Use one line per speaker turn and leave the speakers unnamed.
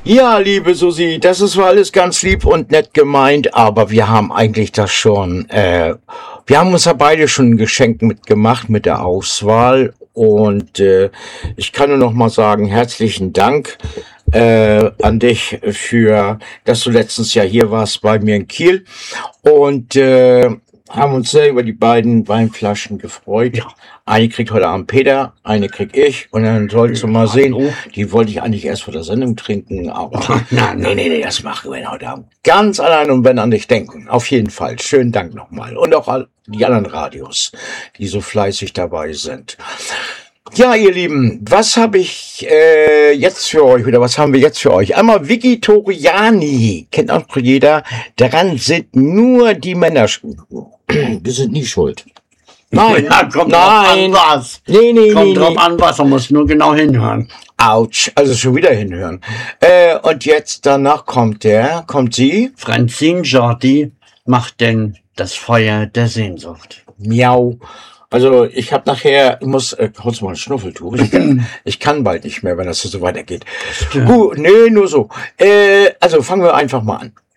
Ja, liebe Susi, das ist zwar alles ganz lieb und nett gemeint, aber wir haben eigentlich das schon, wir haben uns ja beide schon ein Geschenk mitgemacht mit der Auswahl und ich kann nur noch mal sagen, herzlichen Dank an dich für, dass du letztens ja hier warst bei mir in Kiel und haben uns sehr über die beiden Weinflaschen gefreut.
Ja.
Eine kriegt heute Abend Peter, eine krieg ich und dann sollst du mal sehen, die wollte ich eigentlich erst vor der Sendung trinken, aber nee, das machen wir heute Abend ganz allein und wenn an dich denken. Auf jeden Fall. Schönen Dank nochmal. Und auch all die anderen Radios, die so fleißig dabei sind. Ja, ihr Lieben, was habe ich jetzt für euch oder was haben wir jetzt für euch? Einmal Vigitoriani, kennt auch jeder. Daran sind nur die Männer. Wir sind nie schuld. Nein,
Ja, kommt
nein.
drauf an was.
Nee.
Kommt drauf an was, man muss nur genau hinhören.
Autsch, also schon wieder hinhören. Und jetzt danach kommt sie.
Francine Jordi macht denn das Feuer der Sehnsucht.
Miau. Also ich habe nachher, ich muss kurz mal ein Schnuffeltuch. Ich kann bald nicht mehr, wenn das so weitergeht. Gut, nee, nur so. Also fangen wir einfach mal an.